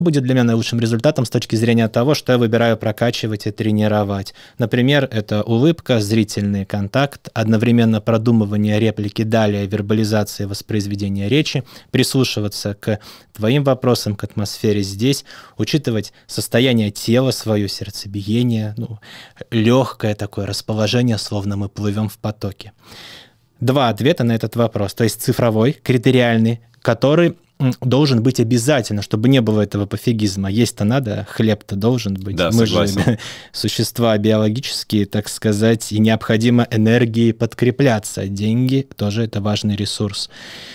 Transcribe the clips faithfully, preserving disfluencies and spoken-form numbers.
будет для меня наилучшим результатом с точки зрения того, что я выбираю прокачивать и тренировать. Например, это улыбка, зрительный контакт, одновременно продумывание реплики, далее вербализация, воспроизведение речи, прислушиваться к твоим вопросам, к атмосфере здесь, учитывать состояние тела свое, сердцебиение, ну, легкое такое расположение, словно мы плывем в потоке. Два ответа на этот вопрос, то есть цифровой, критериальный, который должен быть обязательно, чтобы не было этого пофигизма. Есть-то надо, хлеб-то должен быть. Да, Мы согласен. же существа биологические, так сказать, и необходимо энергией подкрепляться. Деньги тоже это важный ресурс.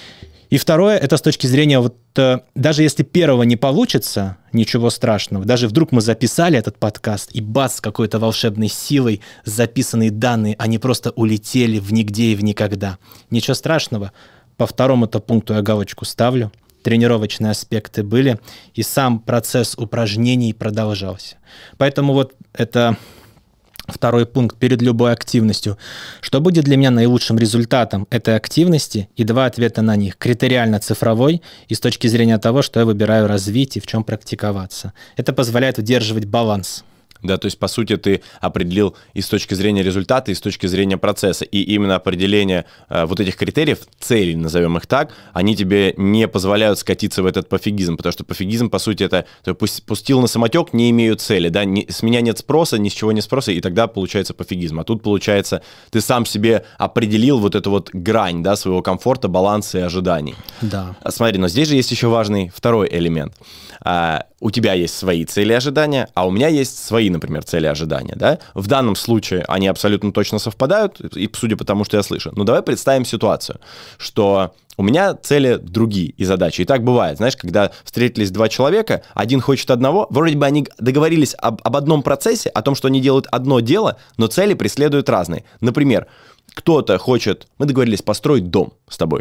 И второе, это с точки зрения, вот даже если первого не получится, ничего страшного, даже вдруг мы записали этот подкаст, и бац, какой-то волшебной силой записанные данные, они просто улетели в нигде и в никогда. Ничего страшного. По второму-то пункту я галочку ставлю. Тренировочные аспекты были, и сам процесс упражнений продолжался. Поэтому вот это второй пункт перед любой активностью. Что будет для меня наилучшим результатом этой активности? И два ответа на них. Критериально-цифровой и с точки зрения того, что я выбираю развить и в чем практиковаться. Это позволяет удерживать баланс. Да, то есть, по сути, ты определил и с точки зрения результата, и с точки зрения процесса. И именно определение э, вот этих критериев, целей, назовем их так, они тебе не позволяют скатиться в этот пофигизм, потому что пофигизм, по сути, это ты пустил на самотек, не имею цели, да, не, с меня нет спроса, ни с чего нет спроса, и тогда получается пофигизм. А тут, получается, ты сам себе определил вот эту вот грань, да, своего комфорта, баланса и ожиданий. Да. Смотри, но здесь же есть еще важный второй элемент. А, у тебя есть свои цели и ожидания, а у меня есть свои, например, цели и ожидания, да? В данном случае они абсолютно точно совпадают, и судя по тому, что я слышу. Но давай представим ситуацию, что у меня цели другие и задачи. И так бывает, знаешь, когда встретились два человека, один хочет одного, вроде бы они договорились об, об одном процессе, о том, что они делают одно дело, но цели преследуют разные. Например, кто-то хочет, мы договорились построить дом с тобой,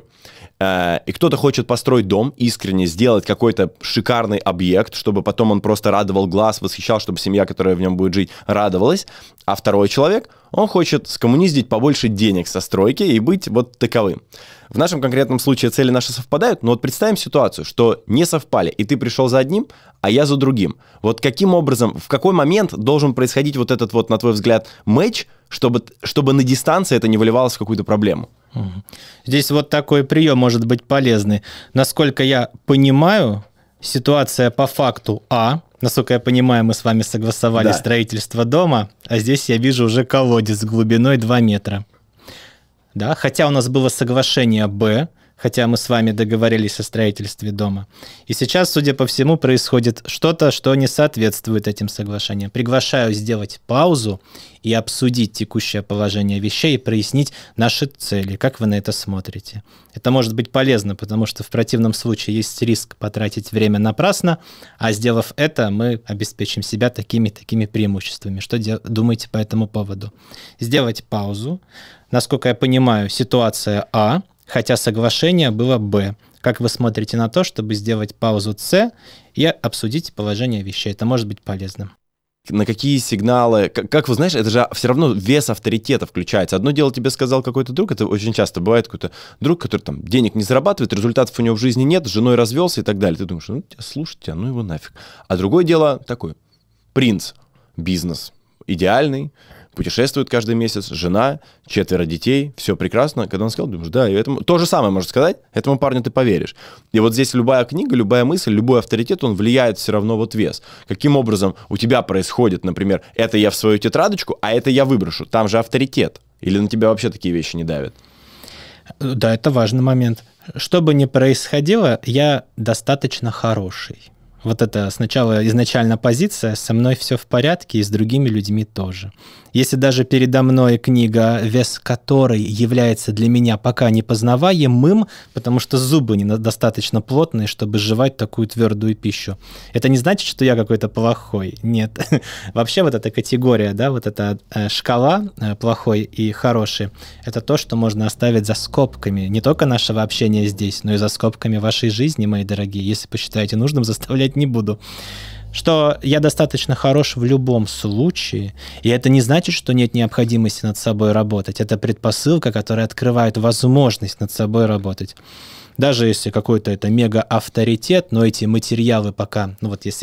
и кто-то хочет построить дом, искренне сделать какой-то шикарный объект, чтобы потом он просто радовал глаз, восхищал, чтобы семья, которая в нем будет жить, радовалась. А второй человек, он хочет скоммуниздить побольше денег со стройки и быть вот таковым. В нашем конкретном случае цели наши совпадают, но вот представим ситуацию, что не совпали, и ты пришел за одним, а я за другим. Вот каким образом, в какой момент должен происходить вот этот вот, на твой взгляд, матч, чтобы, чтобы на дистанции это не выливалось в какую-то проблему? Здесь вот такой прием может быть полезный. Насколько я понимаю, ситуация по факту А. Насколько я понимаю, мы с вами согласовали, да, строительство дома, а здесь я вижу уже колодец глубиной два метра. Да? Хотя у нас было соглашение Б, хотя мы с вами договорились о строительстве дома. И сейчас, судя по всему, происходит что-то, что не соответствует этим соглашениям. Приглашаю сделать паузу и обсудить текущее положение вещей и прояснить наши цели. Как вы на это смотрите? Это может быть полезно, потому что в противном случае есть риск потратить время напрасно, а сделав это, мы обеспечим себя такими-такими преимуществами. Что де- думаете по этому поводу? Сделать паузу. Насколько я понимаю, ситуация А, хотя соглашение было Б. Как вы смотрите на то, чтобы сделать паузу С и обсудить положение вещей? Это может быть полезным. На какие сигналы, как, как вы знаете, это же все равно вес авторитета включается. Одно дело тебе сказал какой-то друг, это очень часто бывает какой-то друг, который там денег не зарабатывает, результатов у него в жизни нет, с женой развелся и так далее. Ты думаешь, ну тебя слушать, тебя, ну его нафиг. А другое дело такой, принц, бизнес идеальный, путешествует каждый месяц, жена, четверо детей, все прекрасно. Когда он сказал, думаешь, да, и этому то же самое можно сказать, этому парню ты поверишь. И вот здесь любая книга, любая мысль, любой авторитет, он влияет все равно вот вес. Каким образом у тебя происходит, например, это я в свою тетрадочку, а это я выброшу, там же авторитет. Или на тебя вообще такие вещи не давят? Да, это важный момент. Что бы ни происходило, я достаточно хороший. Вот это сначала изначально позиция, со мной все в порядке и с другими людьми тоже. Если даже передо мной книга, вес которой является для меня пока непознаваемым, потому что зубы недостаточно плотные, чтобы жевать такую твердую пищу, это не значит, что я какой-то плохой. Нет. Вообще вот эта категория, да, вот эта шкала плохой и хороший, это то, что можно оставить за скобками не только нашего общения здесь, но и за скобками вашей жизни, мои дорогие. Если посчитаете нужным, заставлять не буду. Что я достаточно хорош в любом случае, и это не значит, что нет необходимости над собой работать. Это предпосылка, которая открывает возможность над собой работать. Даже если какой-то это мега-авторитет, но эти материалы пока, ну вот если